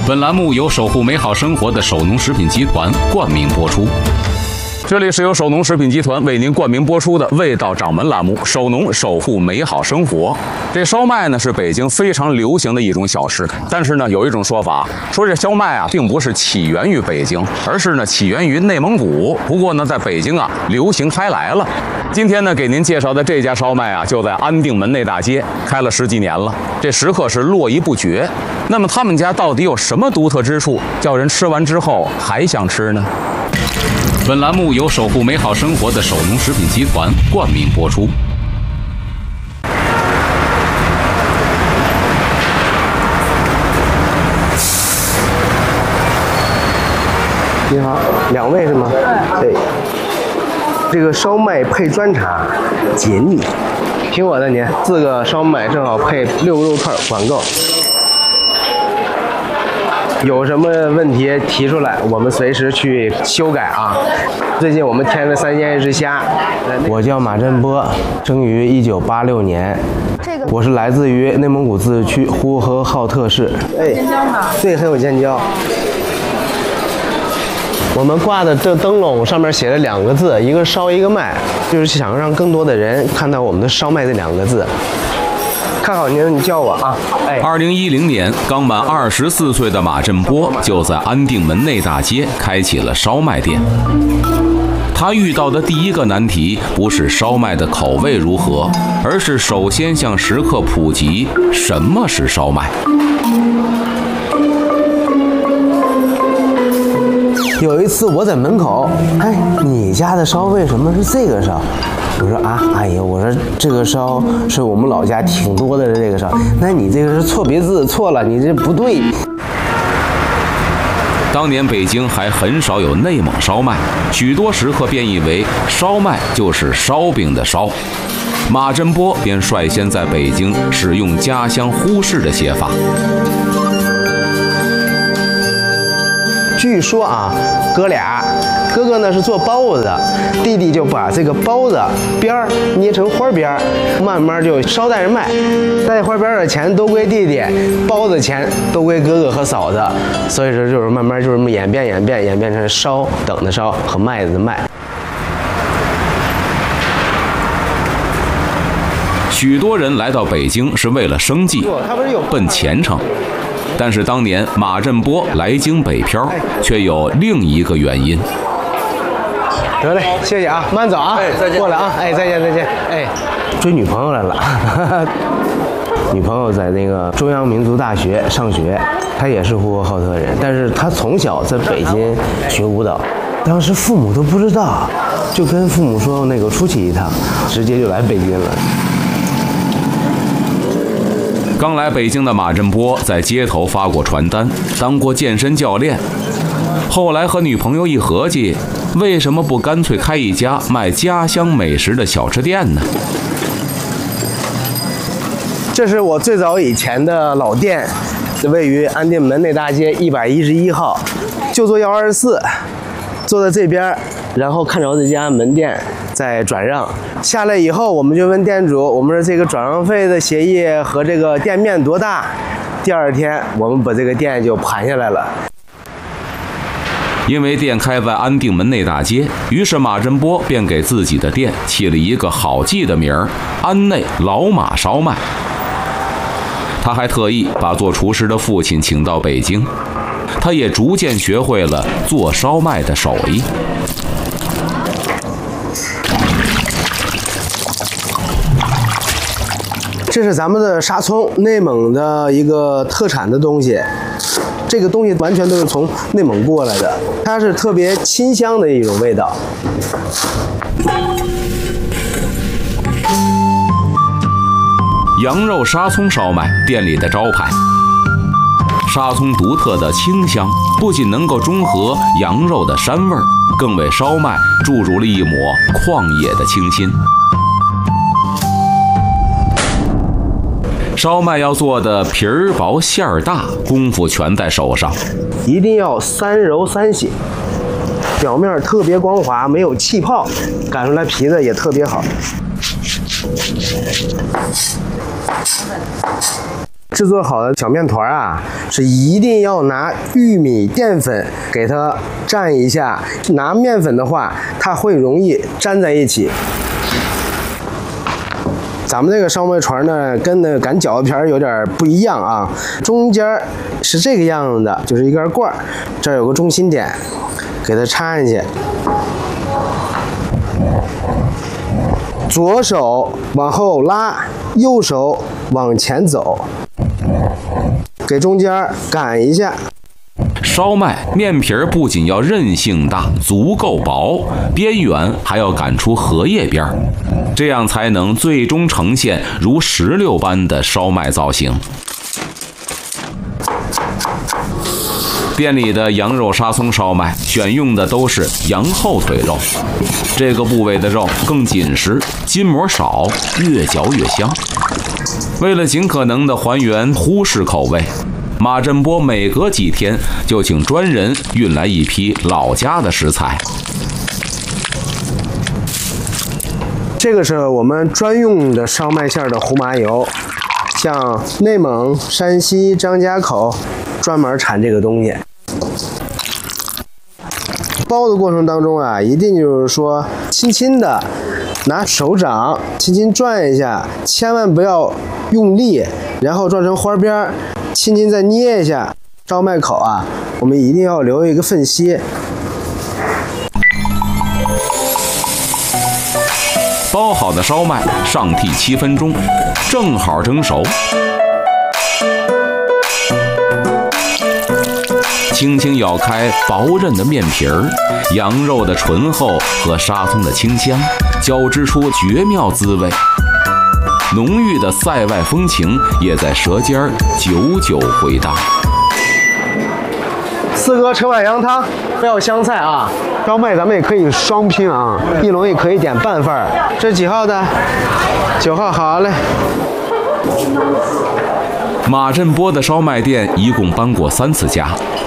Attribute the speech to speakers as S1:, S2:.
S1: 本栏目由守护美好生活的首农食品集团冠名播出。这里是由首农食品集团为您冠名播出的味道掌门栏目，首农守护美好生活。这烧麦呢是北京非常流行的一种小吃，但是呢有一种说法说这烧麦啊并不是起源于北京，而是呢起源于内蒙古。不过呢在北京啊流行开来了。今天呢给您介绍的这家烧麦啊就在安定门内大街，开了10几年了，这食客是络绎不绝。那么他们家到底有什么独特之处，叫人吃完之后还想吃呢？本栏目由守护美好生活的首农食品集团冠名播出。
S2: 你好，2位是吗？对。这个烧麦配砖茶，解腻。听我的您，4个烧麦正好配6个肉串，管够。有什么问题提出来，我们随时去修改啊。最近我们添了3鲜1只虾。我叫马振波，生于1986年。我是来自于内蒙古自治区呼和浩特市。尖椒吗？对，很有尖椒。我们挂的这灯笼上面写了2个字，一个烧一个麦，就是想让更多的人看到我们的烧麦这2个字。看好您，你叫我啊。
S1: 2010年，刚满24岁的马振波就在安定门内大街开启了烧麦店。他遇到的第一个难题不是烧麦的口味如何，而是首先向食客普及什么是烧麦。
S2: 有一次我在门口，哎，你家的烧为什么是这个烧？我说啊，哎呀，我说这个烧是我们老家挺多的这个烧，那你这个是错别字，错了，你这不对。
S1: 当年北京还很少有内蒙烧麦，许多食客便以为烧麦就是烧饼的烧。马振波便率先在北京使用家乡呼市的写法。
S2: 据说啊，哥俩，哥哥呢是做包子的，弟弟就把这个包子边儿捏成花边儿，慢慢就捎带着卖，带花边的钱都归弟弟，包子钱都归哥哥和嫂子，所以说就是慢慢就是演变成烧等的烧和麦子的麦。
S1: 许多人来到北京是为了生计，奔前程。但是当年马振波来京北漂，却有另一个原因。
S2: 得嘞，谢谢啊，慢走啊，再见，过来啊，哎，再见，哎，追女朋友来了，女朋友在那个中央民族大学上学，她也是呼和浩特人，但是她从小在北京学舞蹈，当时父母都不知道，就跟父母说那个出去一趟，直接就来北京了。
S1: 刚来北京的马振波在街头发过传单，当过健身教练。后来和女朋友一合计，为什么不干脆开一家卖家乡美食的小吃店呢？
S2: 这是我最早以前的老店，位于安定门内大街111号，就坐124，坐在这边，然后看着这家门店再转让。下来以后，我们就问店主，我们说这个转让费的协议和这个店面多大？第2天，我们把这个店就盘下来了。
S1: 因为店开在安定门内大街，于是马振波便给自己的店起了一个好记的名儿——安内老马烧麦。他还特意把做厨师的父亲请到北京，他也逐渐学会了做烧麦的手艺。
S2: 这是咱们的沙葱，内蒙的一个特产的东西。这个东西完全都是从内蒙过来的，它是特别清香的一种味道。
S1: 羊肉沙葱烧麦，店里的招牌。沙葱独特的清香，不仅能够中和羊肉的膻味儿，更为烧麦注入了一抹旷野的清新。烧麦要做的皮儿薄馅儿大，功夫全在手上。
S2: 一定要3揉3洗，表面特别光滑，没有气泡，擀出来皮子也特别好。 制作好的小面团啊，是一定要拿玉米淀粉给它蘸一下。拿面粉的话，它会容易粘在一起。咱们这个烧麦团呢，跟那擀饺子皮有点不一样啊。中间是这个样子的，就是一根棍儿，这儿有个中心点，给它插进去。左手往后拉，右手往前走，给中间擀一下。
S1: 烧麦面皮儿不仅要韧性大、足够薄，边缘还要擀出荷叶边儿，这样才能最终呈现如石榴般的烧麦造型。店里的羊肉沙葱烧麦选用的都是羊后腿肉，这个部位的肉更紧实，筋膜少，越嚼越香。为了尽可能的还原呼式口味，马振波每隔几天就请专人运来一批老家的食材。
S2: 这个是我们专用的烧麦馅的胡麻油，像内蒙、山西、张家口专门产这个东西。包的过程当中啊，一定就是说轻轻的拿手掌轻轻转一下，千万不要用力，然后转成花边，轻轻再捏一下。烧麦口啊，我们一定要留一个缝隙。
S1: 包好的烧麦上屉7分钟，正好蒸熟。轻轻咬开薄韧的面皮儿，羊肉的醇厚和沙葱的清香交织出绝妙滋味，浓郁的塞外风情也在舌尖久久回荡。
S2: 四哥扯碗羊汤，不要香菜啊。烧麦咱们也可以双拼啊，一笼也可以点半份儿。这几号的？9号，好嘞。
S1: 马振波的烧麦店一共搬过3次家，